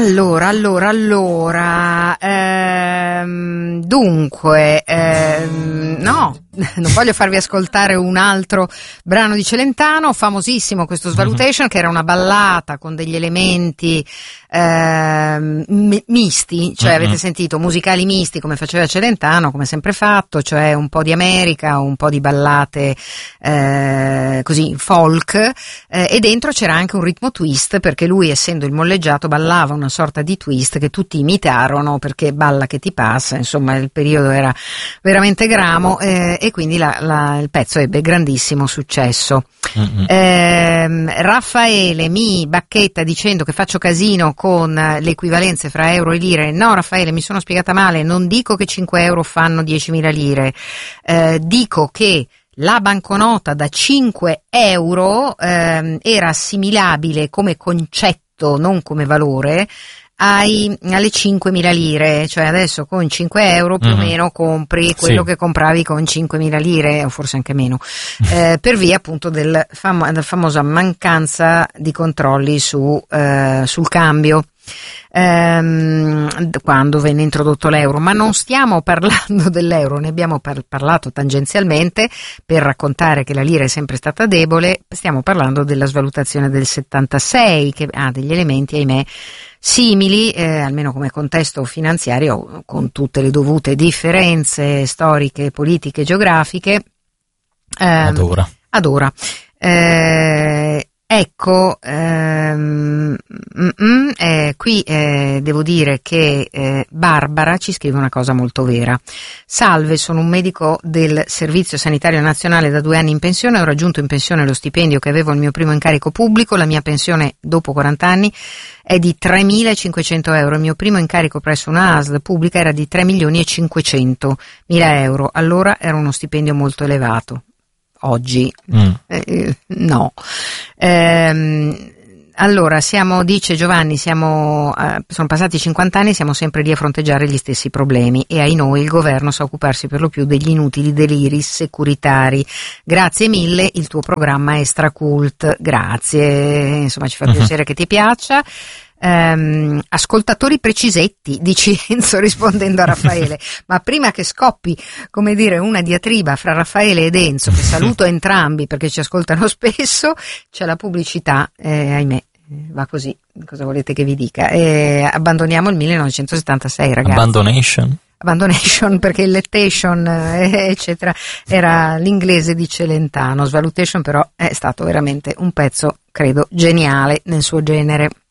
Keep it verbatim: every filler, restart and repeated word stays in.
Allora, allora, allora, ehm, dunque, ehm, no, non voglio farvi ascoltare un altro brano di Celentano, famosissimo questo Svalutation, mm-hmm. che era una ballata con degli elementi ehm, misti, cioè mm-hmm. avete sentito, musicali misti come faceva Celentano, come sempre fatto, cioè un po' di America, un po' di ballate eh, così folk, eh, e dentro c'era anche un ritmo twist, perché lui, essendo il molleggiato, ballava una sorta di twist che tutti imitarono, perché balla che ti passa, insomma il periodo era veramente gramo, eh, e quindi la, la, il pezzo ebbe grandissimo successo. Mm-hmm. eh, Raffaele mi bacchetta dicendo che faccio casino con le equivalenze fra euro e lire. No Raffaele, mi sono spiegata male, non dico che cinque euro fanno diecimila lire, eh, dico che la banconota da cinque euro ehm, era assimilabile come concetto, non come valore, ai, alle cinquemila lire, cioè adesso con cinque euro più o mm-hmm. meno compri quello sì. che compravi con cinquemila lire, o forse anche meno, eh, per via appunto del famo- della famosa mancanza di controlli su, eh, sul cambio. Ehm, quando venne introdotto l'euro, ma non stiamo parlando dell'euro, ne abbiamo par- parlato tangenzialmente per raccontare che la lira è sempre stata debole, stiamo parlando della svalutazione del settantasei che ha degli elementi, ahimè, simili, eh, almeno come contesto finanziario, con tutte le dovute differenze storiche, politiche, geografiche. Ehm, ad ora. Ad ora. Eh, Ecco, ehm, mm, eh, qui eh, devo dire che eh, Barbara ci scrive una cosa molto vera. Salve, sono un medico del Servizio Sanitario Nazionale da due anni in pensione, ho raggiunto in pensione lo stipendio che avevo il mio primo incarico pubblico, la mia pensione dopo quaranta anni è di tremilacinquecento euro, il mio primo incarico presso una A S L pubblica era di tre milioni e cinquecentomila euro, allora era uno stipendio molto elevato. Oggi mm. eh, no. Ehm, allora siamo, dice Giovanni, siamo eh, sono passati cinquanta anni, siamo sempre lì a fronteggiare gli stessi problemi e ai noi il governo sa occuparsi per lo più degli inutili deliri securitari. Grazie mille, il tuo programma è stracult, grazie, insomma ci fa piacere uh-huh. che ti piaccia. Um, ascoltatori precisetti, dice Enzo rispondendo a Raffaele, ma prima che scoppi, come dire, una diatriba fra Raffaele ed Enzo, che saluto entrambi perché ci ascoltano spesso, c'è la pubblicità, eh, ahimè, va così, cosa volete che vi dica? Eh, abbandoniamo il millenovecentosettantasei, ragazzi. Abandonation? Abandonation, perché il lettation eh, eccetera era l'inglese di Celentano. Svalutation però è stato veramente un pezzo, credo, geniale nel suo genere.